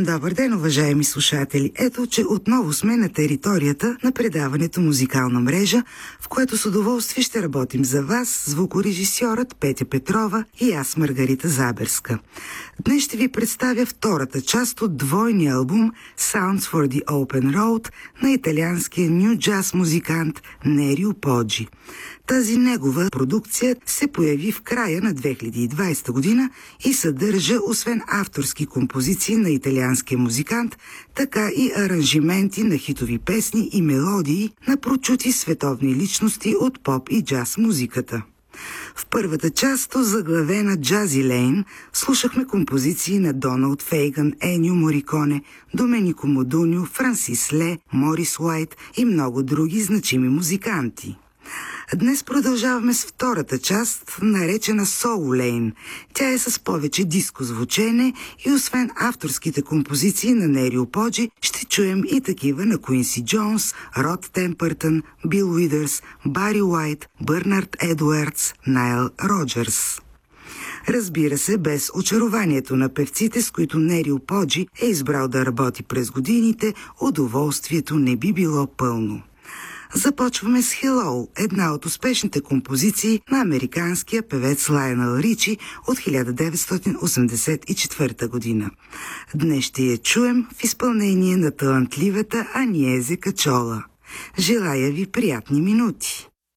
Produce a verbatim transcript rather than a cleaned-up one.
Добър ден, уважаеми слушатели! Ето, че отново сме на територията на предаването Музикална мрежа, в което с удоволствие ще работим за вас, звукорежисьорът Петя Петрова и аз, Маргарита Заберска. Днес ще ви представя втората част от двойния албум Sounds for the Open Road на италианския ню джаз музикант Нерио Поджи. Тази негова продукция се появи в края на две хиляди и двадесета година и съдържа, освен авторски композиции на италианския музикант, така и аранжименти на хитови песни и мелодии на прочути световни личности от поп и джаз музиката. В първата част, заглавена Джази Лейн, слушахме композиции на Доналд Фейгън, Енио Мориконе, Доменико Модуньо, Франсис Ле, Морис Уайт и много други значими музиканти. Днес продължаваме с втората част, наречена Soul Lane. Тя е с повече диско звучене и освен авторските композиции на Нерио Поджи, ще чуем и такива на Куинси Джонс, Род Темпъртън, Бил Уидърс, Бари Уайт, Бърнард Едуардс, Найл Роджерс. Разбира се, без очарованието на певците, с които Нерио Поджи е избрал да работи през годините, удоволствието не би било пълно. Започваме с Hello, една от успешните композиции на американския певец Лайонел Ричи от хиляда деветстотин осемдесет и четвърта година. Днес ще я чуем в изпълнение на талантливата Аниезе Качола. Желая ви приятни минути!